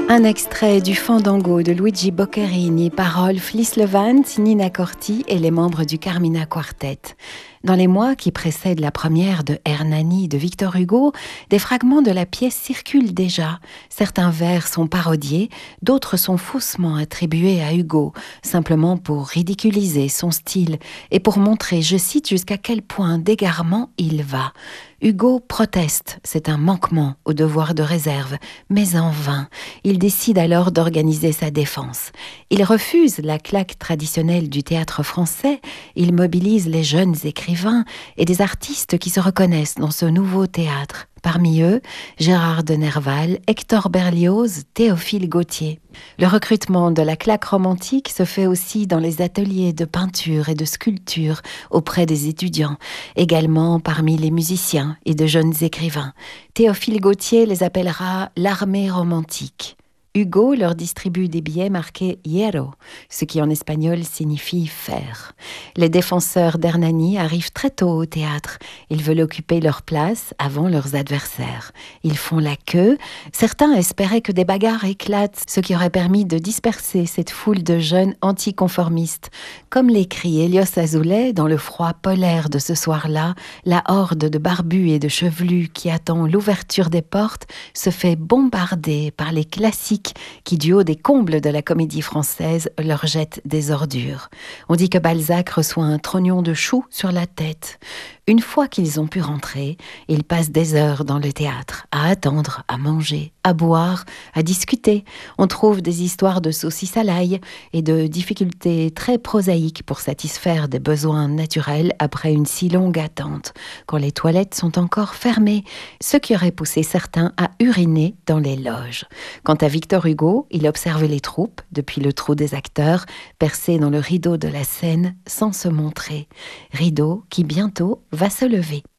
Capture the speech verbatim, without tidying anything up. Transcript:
Un extrait du Fandango de Luigi Boccherini par Rolf Lislevant, Nina Corti et les membres du Carmina Quartet. Dans les mois qui précèdent la première de Hernani de Victor Hugo, des fragments de la pièce circulent déjà. Certains vers sont parodiés, d'autres sont faussement attribués à Hugo, simplement pour ridiculiser son style et pour montrer, je cite, jusqu'à quel point d'égarement il va. Hugo proteste, c'est un manquement au devoir de réserve, mais en vain. Il décide alors d'organiser sa défense. Il refuse la claque traditionnelle du théâtre français, il mobilise les jeunes écrivains et des artistes qui se reconnaissent dans ce nouveau théâtre. Parmi eux, Gérard de Nerval, Hector Berlioz, Théophile Gautier. Le recrutement de la claque romantique se fait aussi dans les ateliers de peinture et de sculpture auprès des étudiants, également parmi les musiciens et de jeunes écrivains. Théophile Gautier les appellera l'armée romantique. Hugo leur distribue des billets marqués hierro, ce qui en espagnol signifie fer. Les défenseurs d'Hernani arrivent très tôt au théâtre. Ils veulent occuper leur place avant leurs adversaires. Ils font la queue. Certains espéraient que des bagarres éclatent, ce qui aurait permis de disperser cette foule de jeunes anticonformistes. Comme l'écrit Elios Azoulay dans le froid polaire de ce soir-là, la horde de barbus et de chevelus qui attend l'ouverture des portes se fait bombarder par les classiques qui, du haut des combles de la comédie française, leur jettent des ordures. On dit que Balzac reçoit un trognon de chou sur la tête. Une fois qu'ils ont pu rentrer, ils passent des heures dans le théâtre, à attendre, à manger, à boire, à discuter. On trouve des histoires de saucisses à l'ail et de difficultés très prosaïques pour satisfaire des besoins naturels après une si longue attente, quand les toilettes sont encore fermées, ce qui aurait poussé certains à uriner dans les loges. Quant à Victor Hugo, il observe les troupes, depuis le trou des acteurs, percé dans le rideau de la scène, sans se montrer. Rideau qui bientôt va se lever.